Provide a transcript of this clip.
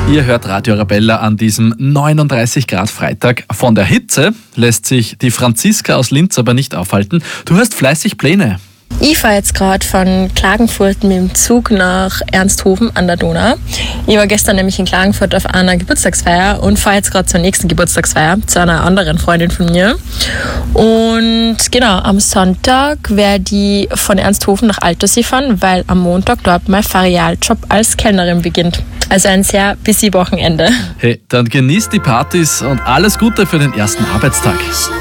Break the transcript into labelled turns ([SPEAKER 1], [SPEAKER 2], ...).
[SPEAKER 1] Ihr hört Radio Arabella an diesem 39 Grad Freitag. Von der Hitze lässt sich die Franziska aus Linz aber nicht aufhalten. Du hast fleißig Pläne.
[SPEAKER 2] Ich fahre jetzt gerade von Klagenfurt mit dem Zug nach Ernsthofen an der Donau. Ich war gestern nämlich in Klagenfurt auf einer Geburtstagsfeier und fahre jetzt gerade zur nächsten Geburtstagsfeier, zu einer anderen Freundin von mir. Und genau, am Sonntag werde ich von Ernsthofen nach Altersee fahren, weil am Montag dort mein Ferialjob als Kellnerin beginnt. Also ein sehr busy Wochenende.
[SPEAKER 1] Hey, dann genießt die Partys und alles Gute für den ersten Arbeitstag.